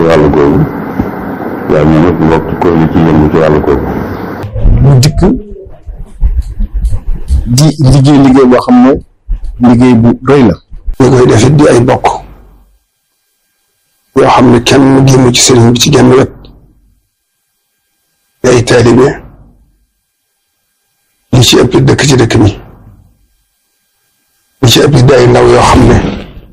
wàllu googu waaye ñoom ñëpp bokk ci kuréel yi ci yëngu ci wàllu googu. mu dikk di liggéey boo xam ne liggéey bu doy la. ñu koy def it di ay bokk yoo xam ne kenn génn ci sëriñ bi ci genn wet di ay taalibe li ci ëpp dëkk ci dëkk bi li ci ëpp di ay ndaw yoo xam ne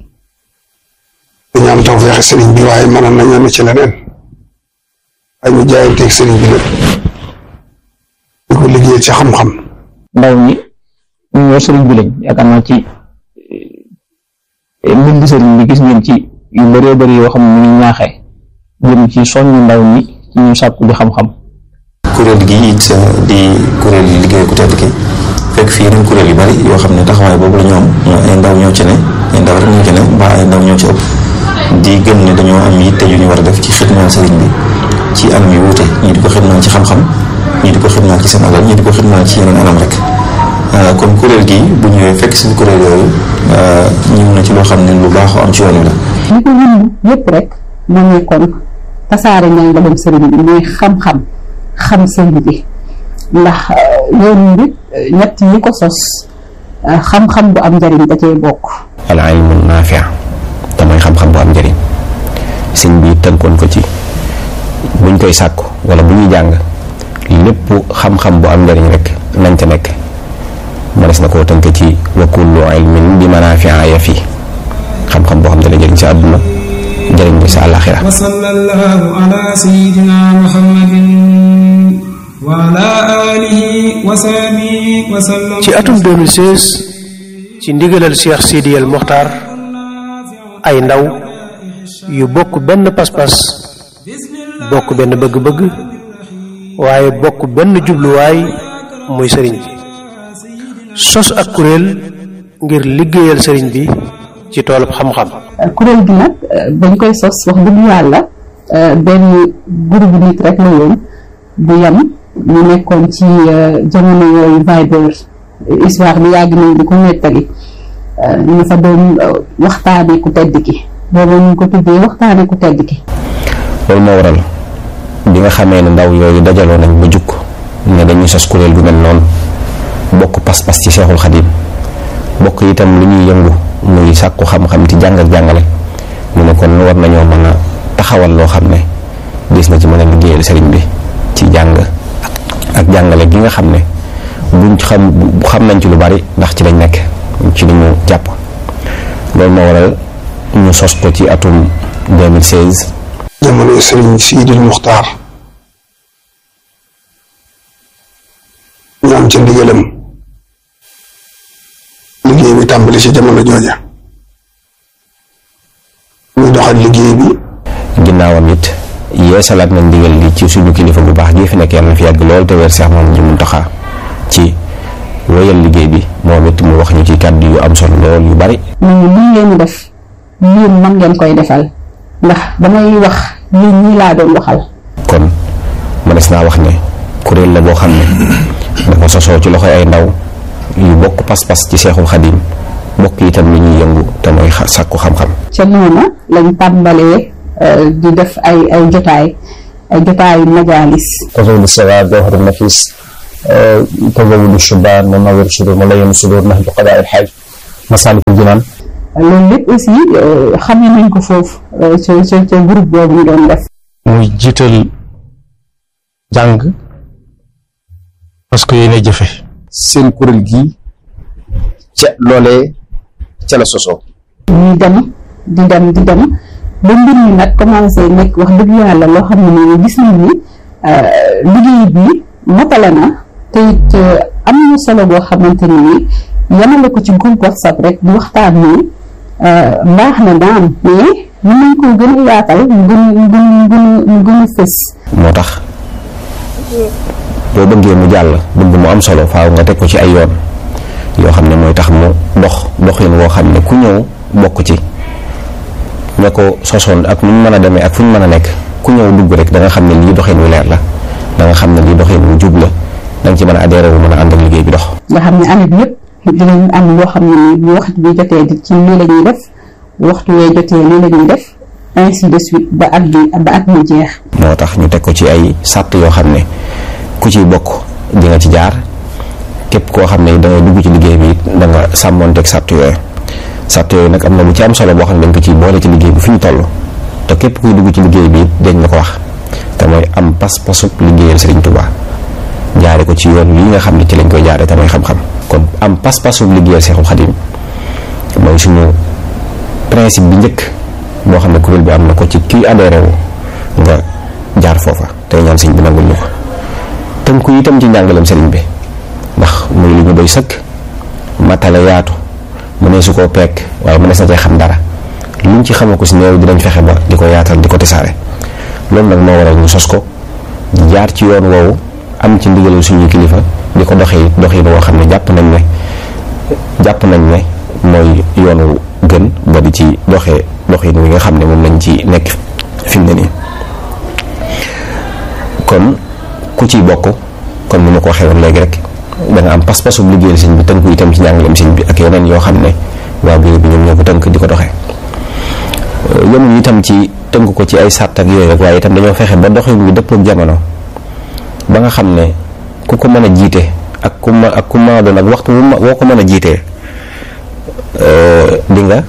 dañu am tawfeex sëriñ bi waaye mënoon nañu am ci leneen ay ñu jaayanteeg sëriñ bi nag di ko liggéey ci xam-xam. ndaw ñi ñoo sëriñ bi lañ yaakaar naa ci mbind sëriñ bi gis ngeen ci yu bëree bëri yoo xam ne ñu ngi ñaaxee jëm ci soññu ndaw ñi ci ñu sàkku di xam-xam. kuréel gi it di kuréel yi liggéey ku tedd ki fekk fii yeneen kuréel yu bari yoo xam ne taxawaay boobu la ñoom ay ndaw ñoo ci ne ay ndaw rek ñoo ci ne mbaa ay ndaw ñoo ci ëpp di gëm ne dañoo am yitte yu ñu war a def ci xidmaal sëriñ bi ci anam yu wuute ñii di ko xidmaal ci xam-xam ñii di ko xidmaal ci seen alal ñii di ko xidmaal ci yeneen anam rek kon kuréel gi bu ñëwee fekk seen kuréel yooyu ñëw na ci loo xam ne lu baaxoo am ci yoon wi la. li ko wund yépp rek moo nekkoon tasaare njàngaleem sëriñ bi muy xam-xam xam sëriñ bi ndax yoon bi ñett yi ko sos xam-xam bu am njëriñ da cee bokk. al ilmu naafi' te mooy xam-xam bu am njëriñ sëñ bi tënkoon ko ci buñ koy sàkku wala bu ñuy jàng lépp xam-xam bu am njëriñ rek nañ ca nekk mënees na koo tënk ci wa kullu ilmin bi manaafi'a ya fi xam-xam boo xam ne la jëriñ sa àdduna jëriñ bi sa àllaaxira. wa sallallahu ala sayyidina muhammadin wa ala alihi wa sahbihi wa sallam. ci atum 2016 ci ndigalal Cheikh Sidi El Mokhtar ay ndaw yu bokk benn pas-pas bokk benn bëgg-bëgg waaye bokk benn jubluwaay muy sëriñ bi sos ak kuréel ngir liggéeyal sëriñ bi ci toolub xam-xam. kuréel gi nag bañ koy sos wax dëgg yàlla benn groupe nit rek la woon bu yem ñu nekkoon ci jamono yooyu Viber histoire bi yàgg nañ di ko nettali ñu fa doon waxtaane ku tedd ki boobu ñu ko tuddee waxtaane ku tedd ki. loolu moo waral bi nga xamee ne ndaw yooyu dajaloo nañ ba jukk ne dañuy sos kuréel gu mel noonu bokk pas-pas ci Seexul Xadiim bokk itam lu ñuy yëngu muy sàkku xam-xam ci jàng ak jàngale ñu ne kon war nañoo mën a taxawal loo xam ne gis na ci mën a liggéeyal sëriñ bi ci jàng ak jàngale gi nga xam ne buñ xam nañ ci lu bari ndax ci lañ nekk ci li ñu jàpp loolu moo waral ñu sos ko ci atum 2016. jamono sëriñ Sidi El Mokhtar ñu am ca ndigalam liggéey bi tàmbali ci jamono jooja ñu doxal liggéey bi. ginnaawam it yeesalaat nañ ndigal li ci suñu kilifa bu baax gi fi nekk yàlla na fi yàgg lool te weer Seex Muhamadu Muntaxa ci wéyal liggéey bi moom it mu wax ñu ci kàddu yu am solo lool yu bari. ñu lii ngeen def yéen man ngeen koy defal ndax damay wax yéen ñii laa doon waxal. kon mënees naa wax ne kuréel la boo xam ne dafa sosoo ci loxoy ay ndaw yu bokk pas-pas ci Seexul Xadiim bokk itam li ñuy yëngu te mooy sàkku xam-xam. ca noona lañ tàmbalee di def ay jotaayu majaalis. tazawudu sigaar jawharu nafiis tazawudu shubaan munawwiru suduur mulayyinu suduur nahju qadaa il haaj masaalikul jinaan. loolu lépp aussi xamee nañ ko foofu ca groupe boobu ñu doon def. muy jiital jàng parce que yéen a jëfe. seen kuréel gi ca loolee ca la sosoo. ñuy dem di dem ba mbir mi nag commencé nekk wax dëgg yàlla loo xam ne nii gis nañ ni liggéey bi matale na te it am na solo boo xamante ni yemale ko ci groupe WhatsApp rek di waxtaan nii mbaax na daam mais mën nañ koo gën a yaatal mu gën a fës. moo tax boo bëggee mu jàll bëgg mu am solo faaw nga teg ko ci ay yoon yoo xam ne mooy tax mu doxin woo xam ne ku ñëw bokk ci ña ko sosoon ak nu mu mën a demee ak fu ñu mën a nekk ku ñëw dugg rek da nga xam ne lii doxin wu leer la da nga xam ne lii doxin wu jub la da nga ci mën a adhéré wu mën a ànd ak liggéey bi dox. nga xam ne année bi yëpp dinañ am loo xam ne nii bu waxtu bi jotee ci lii la ñuy def waxtu wee jotee lii la ñuy def ainsi de suite ba at mi jeex. moo tax ñu teg ko ci ay sàtt yoo xam ne ku ciy bokk di nga ci jaar képp koo xam ne da ngay dugg ci liggéey bi da nga sàmmoonteeg sàtt yooyu nag am na lu ci am solo boo xam ne dañ ko ciy boole ci liggéey bi fi ñu toll te képp kuy dugg ci liggéey bi dañ la ko wax te mooy am pas-pasub liggéeyal Serigne Touba jaare ko ci yoon wi nga xam ne ci lañ koy jaare te mooy xam-xam. kon am pas-pasub liggéeyal Seexul Xadim mooy suñu principe bi njëkk boo xam ne kuréel bi am na ko ci kii adhéré wu nga jaar foofa tey ñaan sëñ bi nangul ñu ko tënku itam ci njàngaleem sëriñ bi ndax muy lu ñu doy sëkk matale yaatu mu ne su koo peek waaye mu ne sa cee xam dara luñ ci xama ko si néew dinañ fexe ba di ko yaatal di ko tisaare loolu nag moo waral ñu sos ko jaar ci yoon woowu am ci ndigalal suñu kilifa di ko doxee boo xam ne jàpp nañ ne mooy yoonu gën ba di ci doxee doxin wi nga xam ne moom lañ ci nekk fi mu ne nii kon ku ciy bokk kon ni ma ko waxee woon léegi rek da nga am pas-pasu liggéeyal sëñ bi tënku itam ci njàngaleem sëñ bi ak yeneen yoo xam ne waa biir bi ñoom ñoo ko tënk di ko doxee yemul itam ci tënk ko ci ay sàrt ak yooyu rek waaye itam dañoo fexe ba doxin wi dëppook jamono ba nga xam ne ku ko mën a jiite ak ku mën a doon ak waxtu woo ko mën a jiitee di nga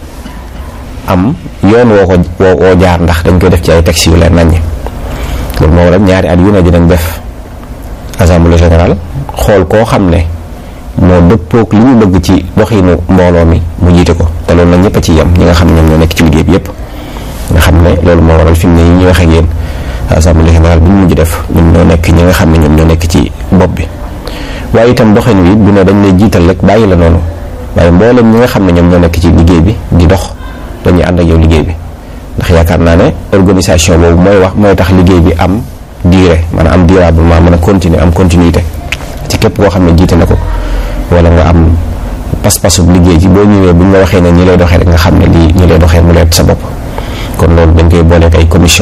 am yoon woo jaar ndax dañ koy def ci ay textes yu leen naññ loolu moo waral ñaari at yu ne dinañ def assemblée générale xool koo xam ne moo dëppook li ñu bëgg ci doxinu mbooloo mi mu jiite ko te loolu nag ñëpp a ci yem ñi nga xam ne ñoom ñoo nekk ci liggéey bi yëpp nga xam ne loolu moo waral fi mu ne yi ñuy wax ak yéen assemblée générale bi ñu mujj def ñun ñoo nekk ñi nga xam ne ñoom ñoo nekk ci bopp bi waaye itam doxin wi bu ne dañ lay jiital rek bàyyi la noonu waaye mboolem ñi nga xam ne ñoom ñoo nekk ci liggéey bi di dox dañuy ànd ak yow liggéey bi ndax yaakaar naa ne organisation boobu mooy tax liggéey bi am durée maanaam am durablement mën a continuer am continuité ci képp koo xam ne jiite na ko wala nga am pas-pasu liggéey ci boo ñëwee bu ñu la waxee ne ñi lay doxee rek nga xam ne lii ñi lay doxee mu leer sa bopp kon loolu dañ koy booleeg ay commission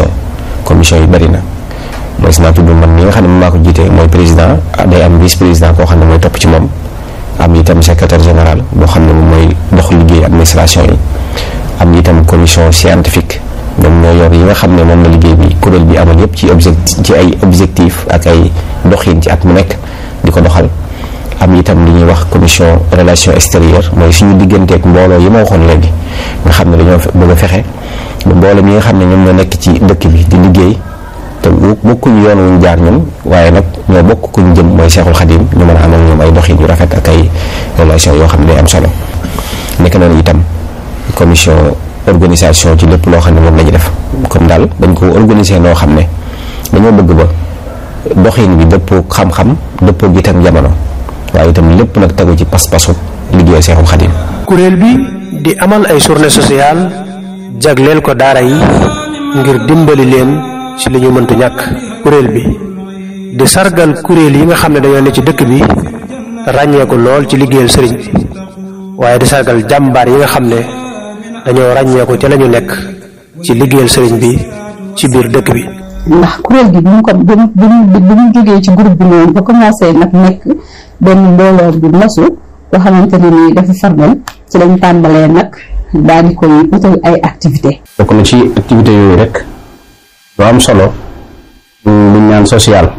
yi bari na mooy si naa tudd man ñi nga xam ne maa ko jiite mooy président day am vice président koo xam ne mooy topp ci moom am itam secrétaire général boo xam ne moom mooy dox liggéey administration yi am itam commission scientifique ñoom ñoo yor yi nga xam ne moom la liggéey bi kuréel bi amal yëpp ci ay objectif ak ay doxin ci at mu nekk di ko doxal am itam li ñuy wax commission relation extérieure mooy suñu digganteeg mbooloo yi ma waxoon léegi nga xam ne dañoo bëgg a fexe ba mbooloo mi nga xam ne ñoom ñoo nekk ci dëkk bi di liggéey te bokkuñu yoon wuñ jaar ñun waaye nag ñoo bokk kuñ jëm mooy Seexul Xadim ñu mën a amal ñoom ay doxin yu rafet ak ay relation yoo xam ne day am solo nekk noonu itam commission organisation ci lépp loo xam ne moom la ñu def comme daal dañ ko organiser noo xam ne dañoo bëgg ba doxin bi dëppoo xam-xam dëppoo itam jamono waaye itam lépp nag tegu ci pas-pasu liggéeyal Seexul Xadim. kuréel bi di amal ay journée sociale jagleel ko daara yi ngir dimbali leen ci li ñu mëntu ñàkk. kuréel bi di sargal kuréel yi nga xam ne dañoo ne ci dëkk bi ràññee ko lool ci liggéeyal sëriñ bi waaye di sargal jàmbaar yi nga xam ne dañoo ràññee ko ca la ñu nekk ci liggéeyal sëriñ bi ci biir dëkk bi. ndax kuréel gi bu mu jógee ci groupe bi noonu ba commencé nag nekk benn mbooloo bu nosu boo xamante ne nii dafa farmal ci lañ tàmbalee nag daal di koy utal ay activité bokk na ci activité yooyu rek lu am solo luñ naan social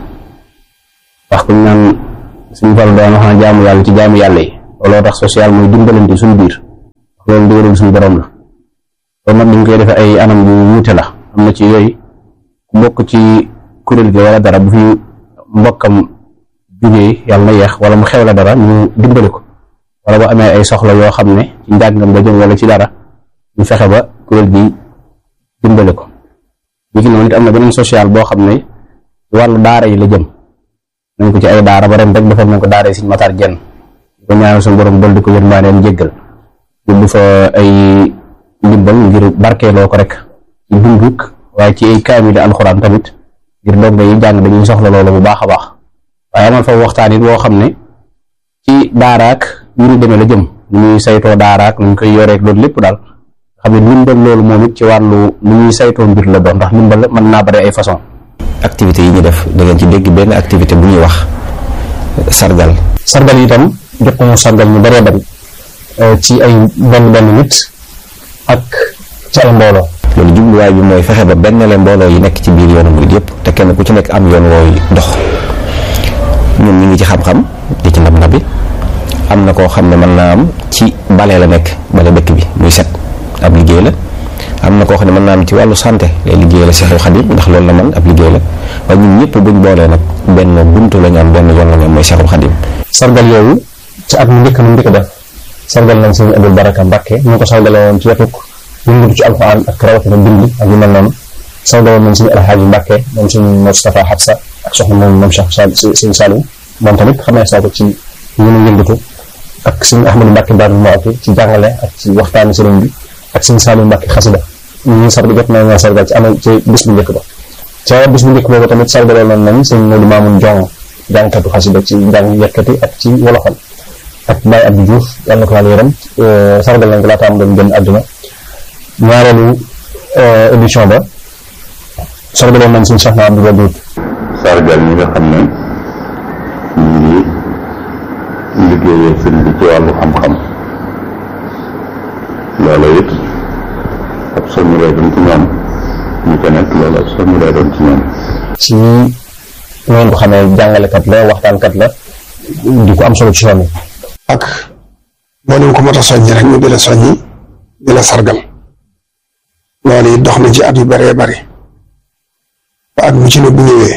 wax kuñ naan suñu fal doon wax na jaamu yàlla ci jaamu yàlla yi looloo tax social mooy dimbalante suñu biir loolu ndigalul suñu borom la loolu nag dañ koy defee ay anam yu wuute la am na ci yooyu ku bokk ci kuréel gi wala dara bu fi mbokkam jógee yàlla na yeex wala mu xew la dara ñu dimbali ko wala bu amee ay soxla yoo xam ne ci njàngam ba jëm wala ci dara ñu fexe ba kuréel gi dimbali ko léegi noonu it am na beneen social boo xam ne wàllu daara yi la jëm nañ ko ci ay daara ba ren rek defal nañ ko daara yi Sëriñ Matar Jenn ko ñaanal suñu borom dolli ko yërmaaneen jéggal yóbbu fa ay ndimbal ngir barkeeloo ko rek ci dunduk waaye ci ay kaamil alxuraan tamit ngir donga yi jàng dañuy soxla loolu bu baax a baax waaye amal fa waxtaan it boo xam ne ci daaraak yu ñu demee la jëm nu ñuy saytoo daaraak nu ñu koy yoreek loolu lépp daal xam ne ndimbal loolu moom it ci wàllu nu ñuy saytoo mbir la doon ndax ndimbal mën naa bari ay façon activité yi ñu def da ngeen ci dégg benn activité bu ñuy wax sargal itam jot nañu sargal ñu bëree bari ci ay benn nit ak ci ay mbooloo loolu jubluwaay bi mooy fexe ba benn leen mbooloo yi nekk ci biir yoonu murid yëpp te kenn ku ci nekk am yoon wooy dox. ñun ñu ngi ci xam-xam di ci ndab nabi am na koo xam ne mën naa am ci bale la nekk bale dëkk bi muy set ab liggéey la. am na koo xam ne mën naa am ci wàllu santé lay liggéey la Seexul Xadiim ndax loolu la man ab liggéey la waaye ñun ñëpp buñ boolee nag benn buntu la ñu am benn yoon la ñu am mooy Seexul Xadiim. sargal yooyu ci at mu njëkk def sargal nañ sëñ Abdul Baraka Mbàkke ñu ko sargale woon ci wetuk yëngatu ci alxuraan ak rawatina bind ak yu mel noonu sargaloon nañ sëñ Alxaaji Mbàkke moom sëñ Moustapha Xabsa ak soxna moom Cheikh sëñ Saliou moom tamit xam ne saa ko ci yéen yëngatu ak sëñ Ahmadou Mbàkke Daaru Muxti ci jàngale ak ci waxtaani sëriñ bi ak sëñ Saliou Mbàkke xasida ñu sargal jot na ñoo sargal ci amal ci bis bu njëkk ba ca bis bu njëkk boobu tamit sargaloon nañ sëñ Modou Mamoun Jong jàngkatu xasida ci njàng yekkati ak ci wolofal ak Baye Abdou Diouf yàlla na ko yàlla yërëm sargal nañ ko laata am doon génn àdduna ñaareelu édition ba sargaloon nañ sëñ Cheikh na Abdou Wadoud sargal ñi nga xam ne ñu ngi liggéeyee sëñ bi ci wàllu xam-xam loolu it ab soññu lay doon ci ñoom ñu ko nekk loolu ab soññu lay doon ci ñoom. ci noonu ko xamee jàngalekat la waxtaankat la di ko am solo ci yoon wi. ak mboolem ko mot a soññi rek ñu di la soññi di la sargal loolu it dox na ci at yu bëree bëri ba at mu ci ne bu ñëwee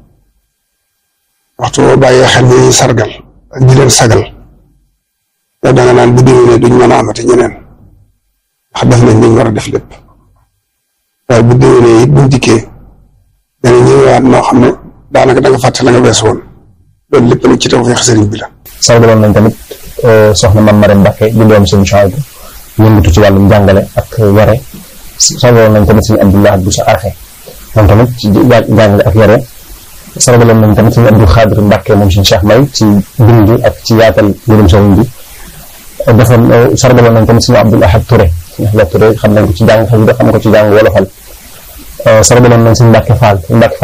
waxtu boo bàyyee xel ñi sargal ak di leen sagal yow da nga naan bu déwénee duñ mën a amati ñeneen. ndax def nañ liñ war a def lépp waaye bu déwénee it buñ dikkee dana ñëwaat noo xam ne daanaka da nga fàtte la nga wees woon loolu lépp nag ci tawfeex sëriñ bi la. sargaloon nañ tamit soxna Mame Marème Mbacke di doom sëñ Chouaïbou yëngatu ci wàllum jàngale ak yare sargaloon nañ tamit sëñ Abdoulaye bu sa arxe moom tamit ci jàngale ak yare sargaloon nañ tamit sëñ Abdou Khadir Mbacke moom sëñ Cheikh May ci bind ak ci yaatal mbirum sëriñ bi defoon sargaloon nañ tamit sëñ Abdoul Ahad Touré Ahmed Touré xam nañ ko ci jàng xasida xam ko ci jàng wolofal sargaloon nañ sëñ Mbàkke Fall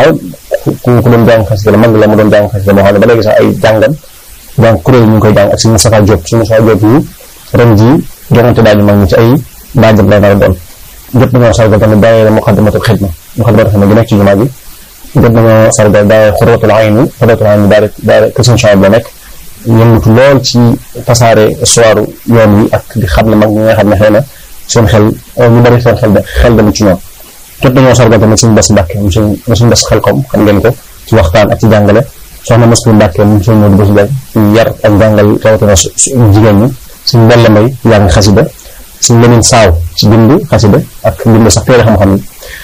ku doon jàng xasida la mag la mu doon jàng xasida moo xam ne ba léegi sax ay jàngam jàng kuréel ñu ngi koy jàng ak sëñ Moustapha Diop yi ren jii joŋante daañu mag ñi ci ay baajam lay nar a doon jot nañoo sargal tamit daayira Muqaddamatul Xidma gi nekk ci jumaa ji jot nañoo sargal daayira Xurratul Ayni daayira kër sëñ Chouaïbou la nekk yëngatu lool ci tasaare histoire yoon wi ak di xam ne mag ñi nga xam ne xëy na seen xel ñu bari seen xel dem ci ñoom jot nañoo sargal tamit suñu Bass Mbàkke mu suñu Bass Xelkom xam ngeen ko ci waxtaan ak ci jàngale soxna Masku Mbàkke mu suñu Modou Bousso Diagne ci yar ak jàngal rawatina jigéen ñi suñu Mbella Mbay jàng xasida suñu Lamine Saaw ci bind xasida ak bind sax téere xam-xam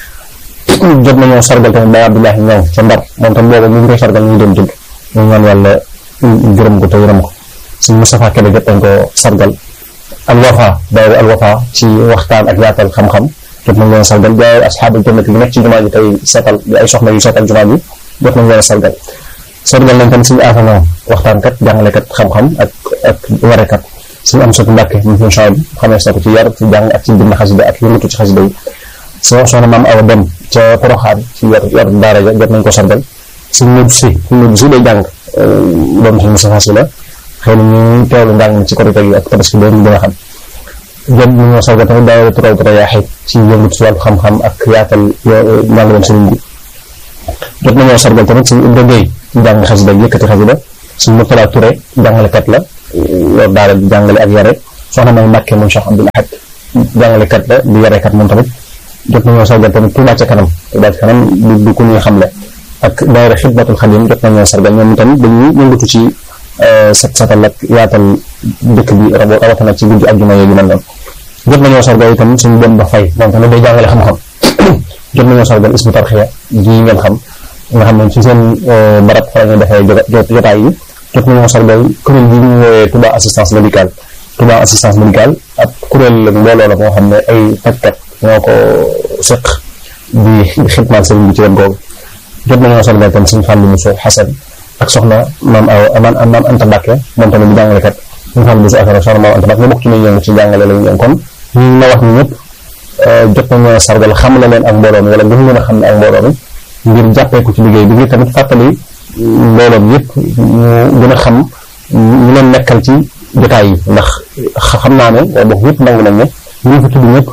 yi jot nañoo sargal tamit Baye Abdoulaye Ñaŋ ca Ndar moom tam boobu ñu ngi koy sargal ñu ngi doon dund ñu ñaan yàlla gërëm ko te yërëm ko suñu Moustapha Kébé jot nañ ko sargal Alwafa daayira Alwafa ci waxtaan ak yaatal xam-xam jot nañ leen sargal daayira Asxaabul Jannati bi nekk ci jumaa ji tey seetal ay soxna yu seetal jumaa ji jot nañ leen sargal nañ tamit suñu affaire waxtaankat jàngalekat xam-xam ak warekat suñu am sot Mbàkke mu suñu Chouaïbou xamee na ko ci yar ci jàng ak ci bind xasida ak yëngatu ci xasida yi soxna Maam Awa Dem ca Poroxaan ci yor daara ja jot nañ ko sargal suñu Modou Si day jàng doom suñu Moustapha Si la xëy na ñu teewlu njàng mi ci korite gi ak tabaski boobu ñu gën a xam jot nañoo sargal tamit daayira Turaw Yaaxit ci yëngatu ci wàllu xam-xam ak yaatal njàngaleem sëriñ bi jot nañoo sargal tamit suñu Ibra Gueye ci jàng xasida yëkkati xasida suñu Murtala Touré jàngalekat la yor daara di jàngale ak yare soxna May Mbàkke moom Cheikh Abdoul Ahad jàngalekat la di yarekat moom tamit jot nañoo sargal tamit Touba ca kanam du ku ñuy xamle ak daayira Xidmatul Xadim jot nañoo sargal ñoom tamit dañuy yëngatu ci setal ak yaatal dëkk bi rawatina ci guddi àjjuma yeegi mel noonu jot nañoo sargal itam suñu dem ba fay moom tamit day jàngale xam-xam jot nañoo sargal Hizbut Tarqiyyah ji ngeen xam nga xam ne ci seen barab fa la ñuy defee jotaay yi jot nañoo sargal kuréel gi ñu woowee Touba assistance médicale ak kuréel mbooloo la moo xam ne ay fajkat ñoo ko seq di xidmaal sëriñ bi ci wet googu jot nañoo sargal itam suñu Fàllu Muso Xasan ak soxna maam Anta Mbàkke moom tamit di jàngalekat ñu xam ne su affaire soxna maam Anta Mbàkke ñu bokk ci ñuy yëngu ci jàngale lañu yëngu kon ñu ma wax ni ñëpp jot nañoo sargal xamle leen ak mbooloo mi wala gën leen a xam ne ak mbooloo mi ngir jàppee ko ci liggéey bi ngir tamit fàttali mbooloo mi yëpp ñu gën a xam ñu leen nekkal ci jotaay yi ndax xam naa ne boobu yëpp nangu nañ ne ñu fi tudd ñëpp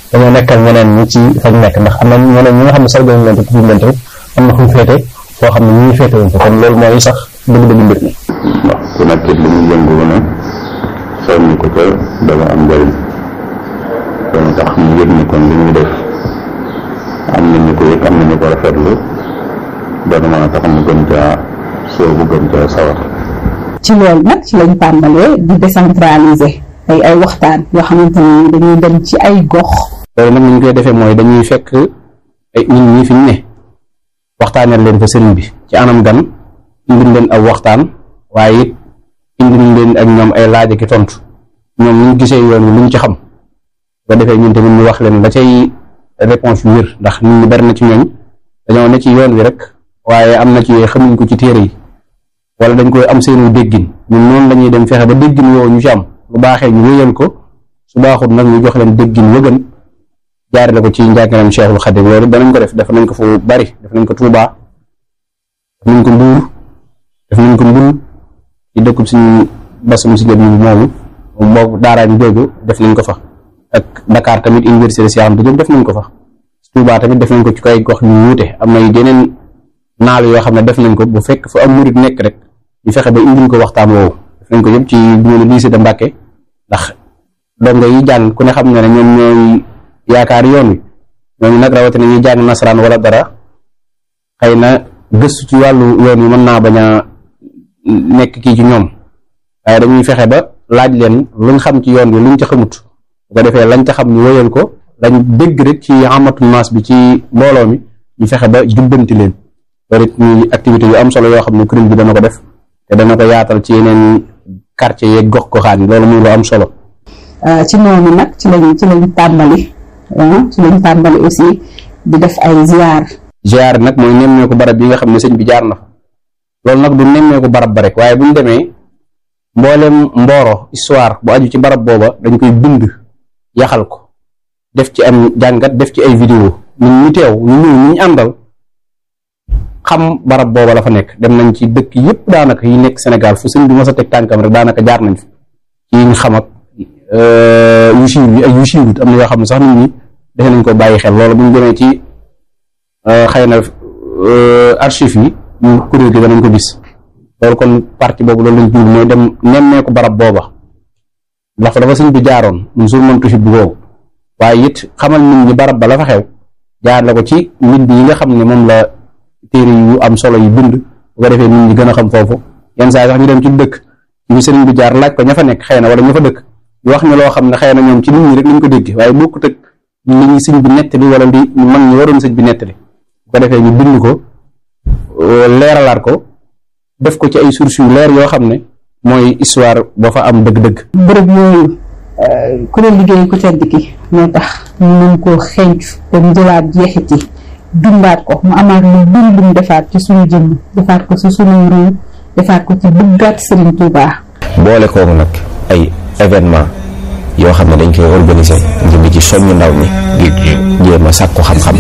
dañoo nekkal ñeneen ñi ci fañ nekk ndax am na ñeneen ñi nga xam ne sargal leen te tudd leen tamit am na fu mu féete foo xam ne ñi féete wuñ ko kon loolu mooy sax dëgg-dëgg mbir mi. ndax ku nekk li muy yëngu ne soññi ko ca dama am njëriñ dana tax mu yëg ni kon li ñuy def am nañu ko yëg am nañu ko rafetlu dana mën a tax mu gën caa soobu gën caa sawar. ci loolu nag ci lañ tàmbalee di décentraliser ay waxtaan yoo xamante ne dañuy dem ci ay gox. loolu nag ni ñu koy defee mooy dañuy fekk ay nit ñi fi ñu ne waxtaanal leen fa sëriñ bi ci anam gan indil leen aw waxtaan waaye it indil leen ak ñoom ay laaj ak tontu ñoom ñu gisee yoon wi lu ñu ci xam ba defee ñun tamit ñu wax leen la cay réponse yu wér ndax nit ñi bari na ci ñooñ dañoo ne ci yoon wi rek waaye am na ci yooyu xamuñ ko ci téere yi wala dañ koy am seenu déggin ñun noonu lañuy dem fexe ba déggin woowu ñu ci am bu baaxee ñu wéyal ko su baaxut nag ñu jox leen déggin wëgën jaarale ko ci njàngaleem Cheikhul Khadim loolu danañ ko def nañ ko fu bari def nañ ko Touba def nañ ko Mbuur def nañ ko Mbul ci dëkkub suñu basum si jot yi moomu boobu daaraam jooju def nañ ko fa ak Dakar tamit université Cheikh Anta Diop def nañ ko fa Touba tamit def nañ ko ci kay gox yu wuute am na yeneen naal yoo xam ne def nañ ko bu fekk fu am murid nekk rek ñu fexe ba indil ko waxtaan woowu def nañ ko yëpp ci ñu lycée de Mbacké ndax dongo yi jàng ku ne xam ne ñoom ñooy yaakaar yoon wi ñooñu nag rawatina ñuy jàng nasaraan wala dara xëy na gëstu ci wàllu yoon wi mën naa bañ a nekk kii ci ñoom waaye dañuy fexe ba laaj leen luñ xam ci yoon wi luñ ca xamut bu ko defee lañ ca xam ñu wéyal ko lañ dégg rek ci amatul maas bi ci mbooloo mi ñu fexe ba jubbanti leen loolu it ñuy activité yu am solo yoo xam ne kuréel bi dana ko def te dana ko yaatal ci yeneen quartier yeeg gox goxaan yi loolu muy lu am solo. ci noonu nag ci lañ tàmbali ci lañ tàmbali aussi di def ay ziar nag mooy nemmeeku barab yi nga xam ne sëñ bi jaar na fa loolu nag du nemmeeku barab ba rek waaye bu ñu demee mboolem mbooro histoire bu aju ci barab booba dañ koy bind yaxal ko def ci am jàngat def ci ay vidéo ñun ñu teew ñu ñëw ñu àndal xam barab booba la fa nekk dem nañ ci dëkk yëpp daanaka yi nekk Sénégal fu sëñ bi mos a teg tànkam rek daanaka jaar nañ fi ci ñu xam ak yu siiw yi ak yu siiwut am na yoo xam ne sax nit ñi defe nañ ko bàyyi xel loolu bu ñu demee ci xëy na archive yi ñu kuréel gi danañ ko gis loolu kon partie boobu loolu lañ jublu mooy dem nemmeeku barab booba ndax dafa sëñ bi jaaroon mun sur mën tufi bu boobu waaye it xamal nit ñi barab ba la fa xew jaar la ko ci nit bi yi nga xam ne moom la téere yu am solo yu bind bu ko defee nit ñi gën a xam foofu yenn saa sax ñu dem ci dëkk ci sëriñ bi jaar laaj ko ña fa nekk xëy na wala ña fa dëkk ñu wax ñu loo xam ne xëy na ñoom ci nit ñi rek lañ ko dégg waaye bokkut ak li ñuy sëñ bi nettali wala li ñu mag ñi waroon sëñ bi nettali bu ko defee ñu bind ko leeralaat ko def ko ci ay sources yu leer yoo xam ne mooy histoire ba fa am dëgg-dëgg. bërëb yooyu kuréel liggéey ku tedd ki moo tax ñu mën koo xencu te mu jëlaat jeexit yi dundaat ko mu amaat lu bëri lu mu defaat ci suñu jëmm defaat ko ci suñu réew defaat ko ci bëggaat Serigne Touba. boole kooku nag ay événement yoo xam ne dañ koy organiser ngir di ci soññu ndaw ñi di jéem a sàkku xam-xam.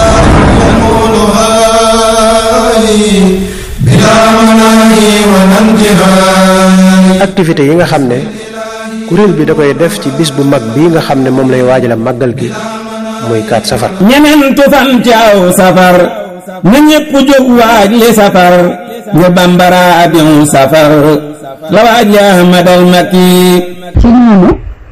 activité yi nga xam ne kuréel bi da koy def ci bis bu mag bii nga xam ne moom lay waajal màggal gi muy 4 safar. ñeneentu fan ci aw safar na ñépp jóg waaj li safar nga bambara abion safar la waaj yaa madal makki. ci noonu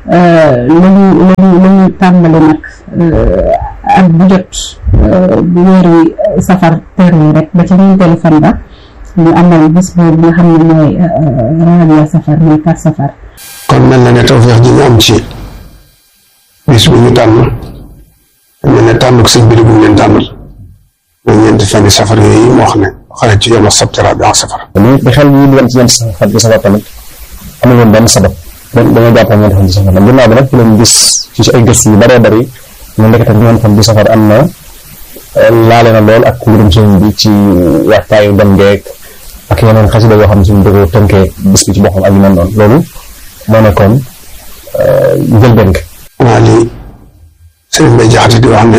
lañu tàmbali nag ak bu jot bu weer wi safar teer yi rek ba ci ñeenteelu fan ba ñu amal bis boobu nga xam ne mooy rajo safar mooy 4 safar. kon mel na ne tawfeex ji ñu am ci bis bu ñu tànn mel ne tànn ko sëñ bi bu ñu leen tànnal mooy ñeenti fan yi safar yooyu moo xam ne xale ci yoon sabti rabi safar. li xel ñu doon ci ñeenti fan yi safar tamit amul woon benn sabab dañoo jàpp ñeenti fan yi safar nag ginnaaw bi nag ci lañ gis ci ay gëstu yu bëree bëri ñu ndekete ñeenti fan yi safar am na laale na lool ak mbirum sëñ bi ci waxtaayu dem geek ak yeneen xasida yoo xam ne suñu dëggoo tënkee bis bi ci boppam ak yu mel noonu loolu moo nekkoon njëlbeen gi. waa lii sëriñ Bay Jaxate di wax ne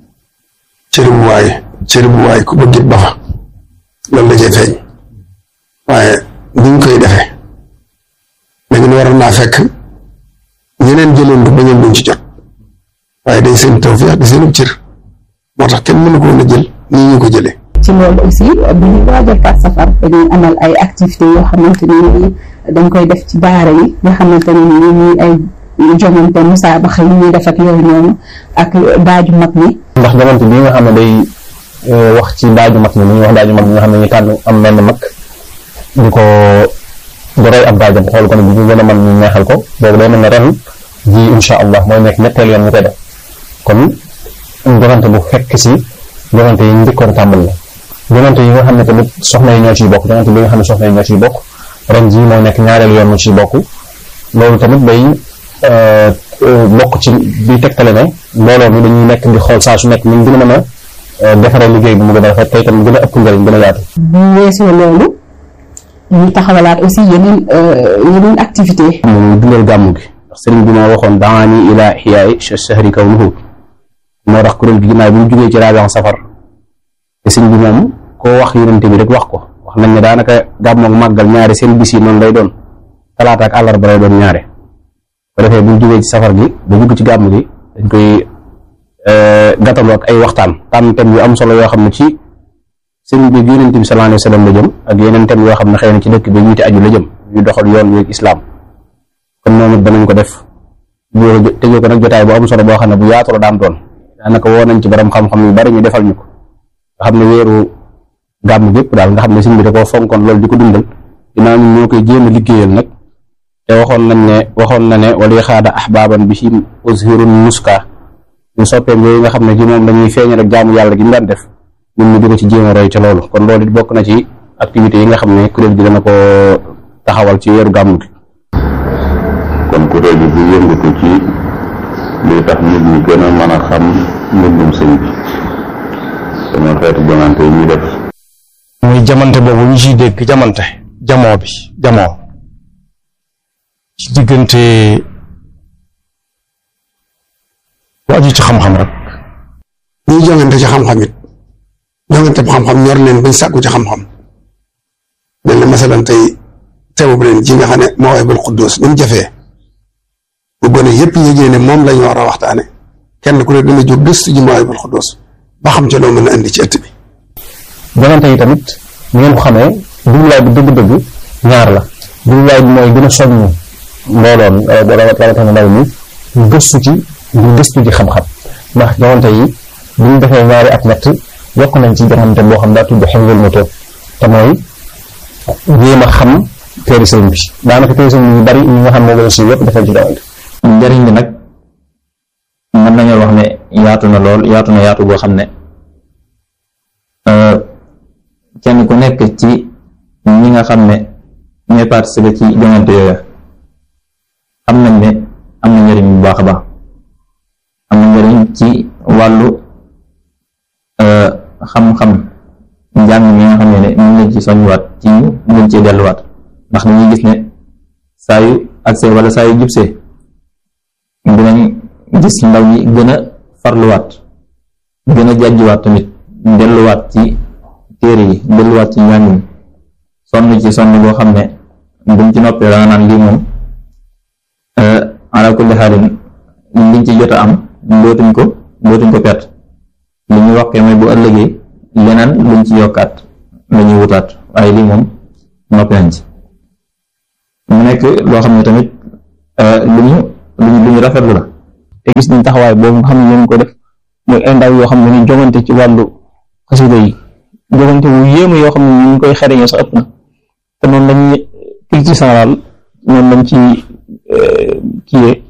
cëri bu waay ku bëggit ba fa loolu da cee feeñ waaye niñ koy defee léegi waroon naa fekk ñeneen jëloon ko ba ñoom duñ ci jot waaye day seen tawfeex di seen cër moo tax kenn mënu ko woon a jël nii ñu ko jëlee. ci loolu aussi bu ñu waajal Faat Safar dañuy amal ay activités yoo xamante ni dañ koy def ci daara yi nga xamante ne ni ñuy ay jomante musaabaxa yi ñuy def ak yooyu noonu ak daaju mag ñi. ndax jomante bi nga xam ne day wax ci daaju mag ñi li ñuy wax daaju mag ñi nga xam ne ñu tànn am benn mag di ko roy ab daajam xool ko ne bu ñu gën a mën ñu neexal ko boobu day mel ne ren ji insha allah mooy nekk ñetteel yoon ñu koy def kon jomante bu fekk si jomante yi njëkkoon tàmbal la jomante yi nga xam ne tamit soxna yi ñoo ciy bokk jomante bi nga xam ne soxna yi ñoo ciy bokk ren jii mooy nekk ñaareel yoon mu ciy bokk loolu tamit day bokk ci bi tegtale ne mbooloo mi dañuy nekk di xool saa su nekk ñu gën a mën a defaree liggéey bi mu gën a rafet tey tam gën a ëpp njëriñ gën a yaatu. bu weesoo loolu ñu taxawalaat aussi yeneen activité mu dundal gàmmu gi ndax sëriñ bi moo waxoon daani ila xiyaay shahri kawnuhu moo tax kuréel gi ginnaaw bi ñu jógee ci rabian safar te sëriñ bi moom koo wax yonente bi rek wax ko wax nañ ne daanaka gàmmoog màggal ñaare seen bis yi noonu lay doon talaata ak àllarba lay doon ñaare bu defee bu ñu jógee ci safar gi ba dugg ci gàmm gi dañ koy gàttaloo ak ay waxtaan tànn thème yu am solo yoo xam ne ci sëriñ bi yonent bi sallallahu alayhi wa sallam la jëm ak yeneen thème yoo xam ne xëy na ci dëkk bi ñu te aju la jëm yu doxal yoon wi ak islaam kon moom it danañ ko def tëjee ko nag jotaay bu am solo boo xam ne bu yaatu la daan doon daanaka woo nañ ci borom xam-xam yu bari ñu defal ñu ko nga xam ne weeru gàmm gépp daal nga xam ne sëriñ bi da koo fonkoon loolu di ko dundal ginnaaw ñun ñoo koy jéem a liggéeyal nag te waxoon na ne wali xaada ahbaban bi ci uzhirun nuska ñu soppeem yooyu nga xam ne ci moom dañuy feeñal ak jaamu yàlla gi ñu daan def ñun ñu di ko ci jéem a roy ca loolu kon loolu it bokk na ci activités yi nga xam ne kuréel gi dana ko taxawal ci weeru gàmmu gi. kon kuréel gi bu yëngatu ci li tax nit ñi gën a mën a xam mbindum sëñ bi sama xeetu jamante yi ñuy def. muy jamante boobu ñu ciy dégg jamante jamoo ci diggante bu aju ci xam-xam rek. ñuy jongante ci xam-xam it jongante bu xam-xam ñor leen bañ sàkku ci xam-xam mel ne masalan tey teewub leen ji nga xam ne Mawaahibul Quddus ni mu jafee bu gone yëpp yëgee ne moom lañu war a waxtaane kenn ku ne dina jóg gëstu ji Mawaahibul Quddus ba xam ca loo mën a indi ci ëtt bi. jongante yi tamit ni ngeen ko xamee jubluwaay bi dëgg-dëgg ñaar la jubluwaay bi mooy gën a soññ mbooloon rawatina ndaw mi ñu gëstu ci xam-xam ndax jongante yi bu ñu defee ñaari at ñett yokk nañ ci jongante boo xam daa tudd xewul moto te mooy jéem a xam téere sëriñ bi daanaka téere sëriñ bi ñu bari ñi nga xam moo gën a siiw yëpp defal ci jongante. njëriñ bi nag mën nañoo wax ne yaatu na lool yaatu boo xam ne kenn ku nekk ci ñi nga xam ne ñooy participer ci jongante yooyu xam nañ ne am na njëriñ bu baax a baax am na njëriñ ci wàllu xam-xam njàng mi nga xam ne mën nañ ci soññuwaat ci ñu mën cee delluwaat ndax dañuy gis ne saa yu accès wala saa yu jubsee dinañ gis ndaw ñi gën a farluwaat gën a jàjjuwaat tamit delluwaat ci téere yi delluwaat ci njàng mi sonn boo xam ne buñ ci noppee danga naan lii moom ala kulli xaalin liñ ci jot a am dootuñ ko perte li ñuy wax mooy bu ëllëgee leneen luñ ci yokkaat la ñuy wutaat waaye lii moom noppi nañ ci mu nekk loo xam ne tamit lu ñu rafetlu la te gis nañ taxawaay boobu nga xam ne ñu ko def mooy ay ndaw yoo xam ne ñu jongante ci wàllu xasida yi jongante wu yéeme yoo xam ne ñu ngi koy xereñee sax ëpp na te noonu lañ culture générale noonu lañ ci kiyee